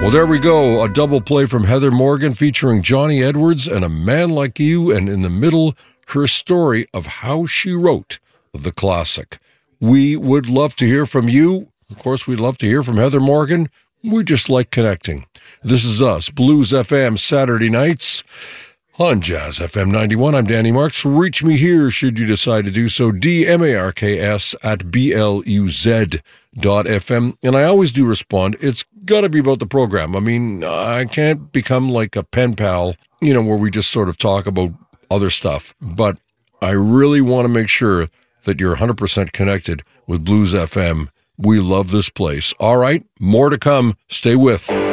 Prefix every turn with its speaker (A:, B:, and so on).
A: Well, there we go. A double play from Heather Morgan featuring Johnny Edwards and A Man Like You, and in the middle, her story of how she wrote the classic. We would love to hear from you. Of course, we'd love to hear from Heather Morgan. We just like connecting. This is us, Blues FM, Saturday nights on Jazz FM 91. I'm Danny Marks. Reach me here should you decide to do so. DMARKS at BLUZ.FM. And I always do respond. It's got to be about the program. I mean, I can't become like a pen pal, where we just sort of talk about other stuff. But I really want to make sure that you're 100% connected with Blues FM. We love this place. All right, more to come. Stay with